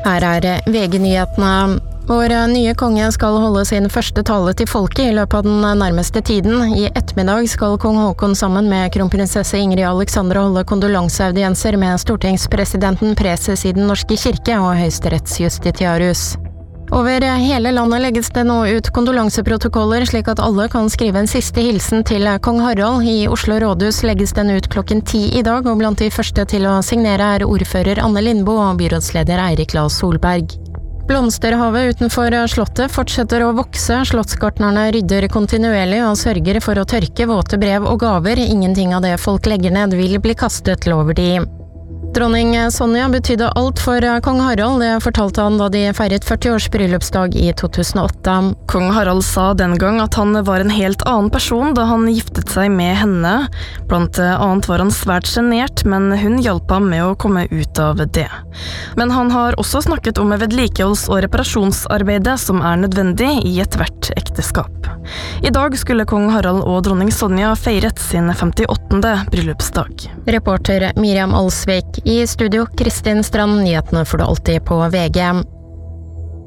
Her VG-nyhetene. Vår nye konge skal holde sin første tale til folket I løpet av den nærmeste tiden. I ettermiddag skal kong Håkon sammen med kronprinsesse Ingrid Alexandra holde kondolanseaudienser med stortingspresidenten, preses I den norske kirke og høyesterettsjustitiarius. Over hele landet legges det nå ut kondolanseprotokoller slik at alle kan skrive en siste hilsen til kong Harald. I Oslo rådhus legges den ut klokken 10 I dag, og blant de første til å signere ordfører Anne Lindboe og byrådsleder Eirik Lahl Solberg. Blomsterhavet utenfor slottet fortsetter å vokse. Slottsgartnerne rydder kontinuerlig og sørger for å tørke våte brev og gaver. Ingenting av det folk legger ned vil bli kastet, lover de. Dronning Sonja betydde alt for kong Harald, det fortalte han da de feiret 40-års bryllupsdag I 2008. Kong Harald sa den gang at han var en helt annen person da han giftet seg med henne. Blant annet var han svært genert, men hun hjalp ham med å komme ut av det. Men han har også snakket om vedlikeholds- og reparasjonsarbeidet som nødvendig I et hvert ekteskap. I dag skulle kong Harald og dronning Sonja feiret sin 58. bryllupsdag. Reporter Miriam Alsvik I studio, Kristin Strand, nyhetene får du alltid på VG.